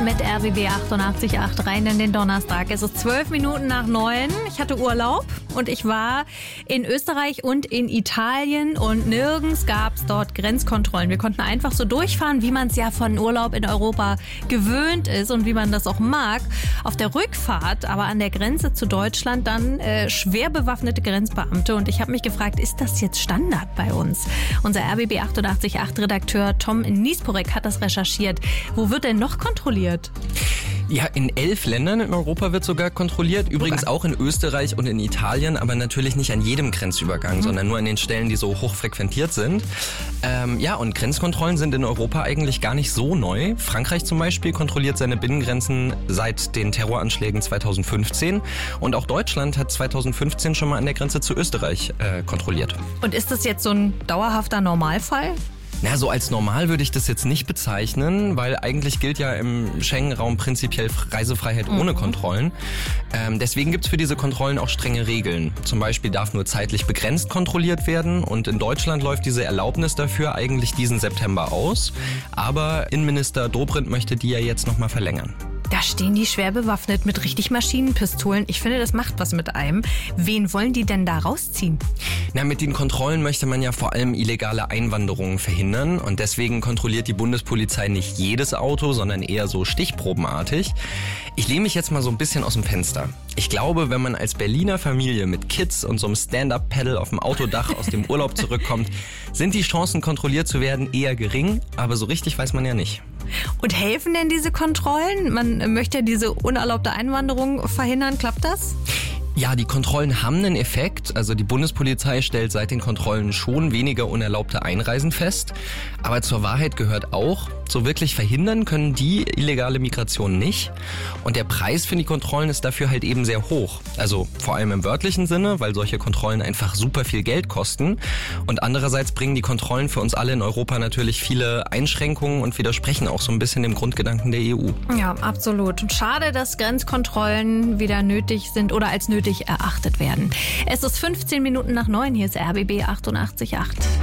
mit RBB 88.8 rein in den Donnerstag. Es ist 12 Minuten nach 9. Ich hatte Urlaub und ich war in Österreich und in Italien und nirgends gab es dort Grenzkontrollen. Wir konnten einfach so durchfahren, wie man es ja von Urlaub in Europa gewöhnt ist und wie man das auch mag. Auf der Rückfahrt, aber an der Grenze zu Deutschland, dann schwer bewaffnete Grenzbeamte. Und ich habe mich gefragt, ist das jetzt Standard bei uns? Unser RBB 88.8 Redakteur Tom Niesporek hat das recherchiert. Wo wird denn noch kontrolliert? Ja, in 11 Ländern in Europa wird sogar kontrolliert. Übrigens auch in Österreich und in Italien, aber natürlich nicht an jedem Grenzübergang, sondern nur an den Stellen, die so hoch frequentiert sind. Und Grenzkontrollen sind in Europa eigentlich gar nicht so neu. Frankreich zum Beispiel kontrolliert seine Binnengrenzen seit den Terroranschlägen 2015. Und auch Deutschland hat 2015 schon mal an der Grenze zu Österreich kontrolliert. Und ist das jetzt so ein dauerhafter Normalfall? Na, so als normal würde ich das jetzt nicht bezeichnen, weil eigentlich gilt ja im Schengen-Raum prinzipiell Reisefreiheit ohne Kontrollen. Deswegen gibt's für diese Kontrollen auch strenge Regeln. Zum Beispiel darf nur zeitlich begrenzt kontrolliert werden und in Deutschland läuft diese Erlaubnis dafür eigentlich diesen September aus. Aber Innenminister Dobrindt möchte die ja jetzt nochmal verlängern. Da stehen die schwer bewaffnet mit richtig Maschinenpistolen. Ich finde, das macht was mit einem. Wen wollen die denn da rausziehen? Na, mit den Kontrollen möchte man ja vor allem illegale Einwanderungen verhindern. Und deswegen kontrolliert die Bundespolizei nicht jedes Auto, sondern eher so stichprobenartig. Ich lehne mich jetzt mal so ein bisschen aus dem Fenster. Ich glaube, wenn man als Berliner Familie mit Kids und so einem Stand-Up-Pedal auf dem Autodach aus dem Urlaub zurückkommt, sind die Chancen, kontrolliert zu werden, eher gering. Aber so richtig weiß man ja nicht. Und helfen denn diese Kontrollen? Man möchte ja diese unerlaubte Einwanderung verhindern. Klappt das? Ja, die Kontrollen haben einen Effekt. Also die Bundespolizei stellt seit den Kontrollen schon weniger unerlaubte Einreisen fest. Aber zur Wahrheit gehört auch, so wirklich verhindern können die illegale Migration nicht. Und der Preis für die Kontrollen ist dafür halt eben sehr hoch. Also vor allem im wörtlichen Sinne, weil solche Kontrollen einfach super viel Geld kosten. Und andererseits bringen die Kontrollen für uns alle in Europa natürlich viele Einschränkungen und widersprechen auch so ein bisschen dem Grundgedanken der EU. Ja, absolut. Schade, dass Grenzkontrollen wieder nötig sind oder als nötig erachtet werden. Es ist 15 Minuten nach 9. Hier ist RBB 88.8.